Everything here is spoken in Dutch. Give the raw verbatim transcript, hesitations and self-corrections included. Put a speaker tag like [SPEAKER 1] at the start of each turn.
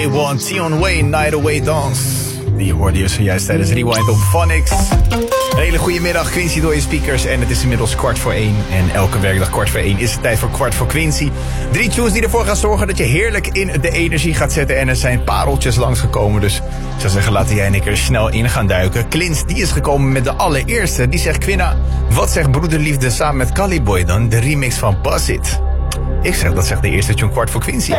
[SPEAKER 1] One Tion Wayne, Night Away Dance. Die hoorde je zojuist tijdens Rewind op Phonics. Een hele goede middag, Quincy door je speakers. En het is inmiddels kwart voor één. En elke werkdag kwart voor één is het tijd voor kwart voor Quincy. Drie tunes die ervoor gaan zorgen dat je heerlijk in de energie gaat zetten. En er zijn pareltjes langsgekomen. Dus ik zou zeggen, laten jij en ik er snel in gaan duiken. Clint, die is gekomen met de allereerste. Die zegt, Quinna, wat zegt Broederliefde samen met Caliboy dan? De remix van Buzz It. Ik zeg, dat zegt de eerste tune kwart voor Quincy.